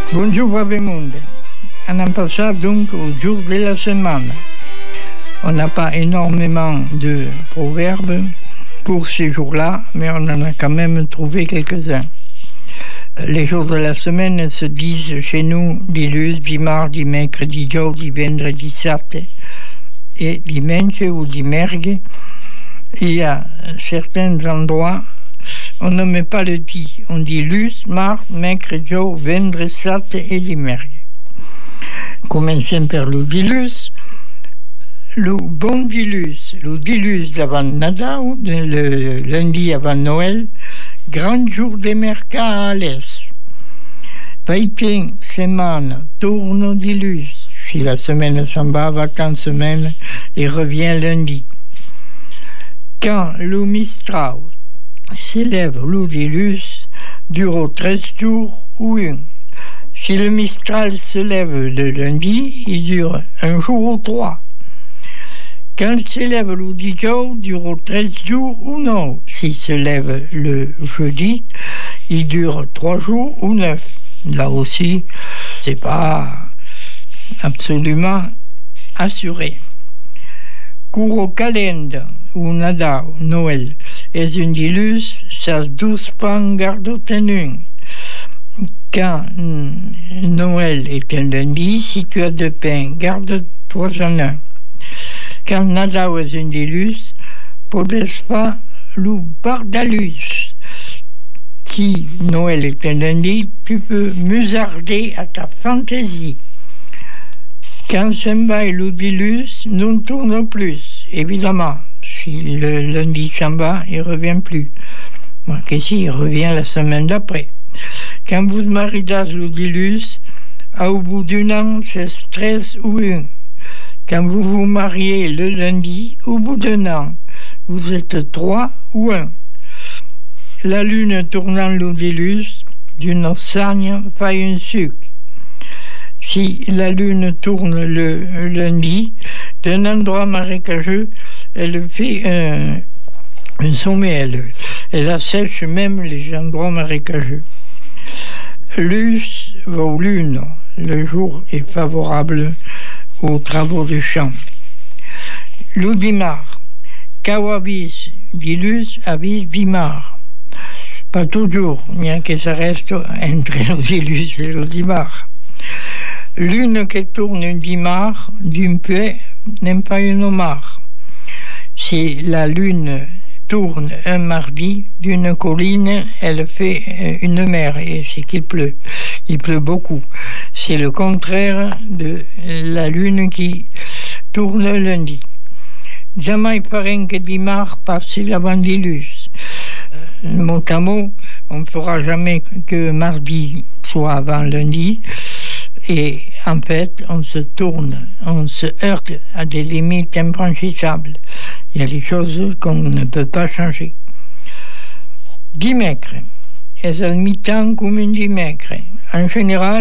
Bonjour Babemonde. On en passe donc au jour de la semaine. On n'a pas énormément de proverbes pour ces jours-là, mais on en a quand même trouvé quelques-uns. Les jours de la semaine se disent chez nous dilluns, dimarts, mercredi, jeudi, vendredi, dissabte et dimanche ou dimergue. Il y a certains endroits, on ne met pas le dit. On dit lus, mardi, mercredi, vendredi, dissabte et dimergue. Commençons par le dilluns. Le bon dilluns d'avant Nadal, le lundi avant Noël, grand jour des mercats à l'est. Païtin, semaine, tourne dilluns. Si la semaine s'en va, vacances semaine, et revient lundi. Quand le mistral s'élève le dilluns, dure 13 jours ou un. Si le mistral se lève le lundi, il dure un jour ou 3. Quand il se lève le dimanche, dure 13 jours ou non. S'il se lève le jeudi, il dure 3 jours ou 9. Là aussi, c'est pas absolument assuré. Cours au calende, ou Nadal, Noël, est un dilluns, ça 12 pains garde tenu. Quand Noël est un lundi, si tu as 2 pains, garde-toi en un. Quand Nadal est un dilluns, podes pas le bardalus. Si Noël est un lundi, tu peux musarder à ta fantaisie. Quand s'en va le dilluns, non tourne plus. Évidemment, si le lundi s'en va, il ne revient plus. Moi, que si, il revient la semaine d'après. Quand vous maridez le dilluns, au bout d'un an, c'est 13 ou 1. Quand vous vous mariez le lundi, au bout d'un an, vous êtes 3 ou 1. La lune tournant le dilluns, d'une sagne fait un suc. Si la lune tourne le lundi, d'un endroit marécageux, elle fait un sommet, elle assèche même les endroits marécageux. Lus ou lune, le jour est favorable aux travaux de champ. Le dimanche, quand avise dilluns, avise dimanche. Pas toujours, bien que ça reste entre le dilluns et le dimanche. Lune qui tourne un dimanche, d'un peu, n'aime pas une mare. Si la lune tourne un mardi d'une colline, elle fait une mer, et c'est qu'il pleut. Il pleut beaucoup. C'est le contraire de la lune qui tourne lundi. Jamais paraît que dimanche passe l'avant dilluns. Mot à mot, on ne fera jamais que mardi soit avant lundi. Et en fait, on se tourne, on se heurte à des limites infranchissables. Il y a des choses qu'on ne peut pas changer. Dimecre est le mi-temps comme un dimecre. En général,